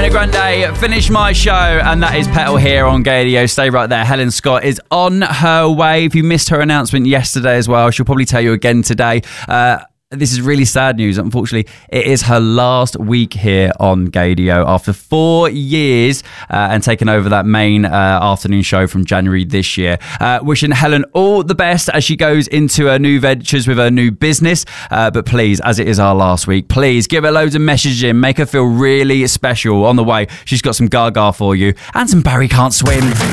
Grande, Finish My Show, and that is Petal here on Gaydio. Stay right there. Helen Scott is on her way. If you missed her announcement yesterday as well, she'll probably tell you again today. This is really sad news. Unfortunately, it is her last week here on Gaydio after 4 years and taking over that main afternoon show from January this year. Wishing Helen all the best as she goes into her new ventures with her new business. But please, as it is our last week, please give her loads of messages in. Make her feel really special on the way. She's got some Gaga for you and some Barry Can't Swim.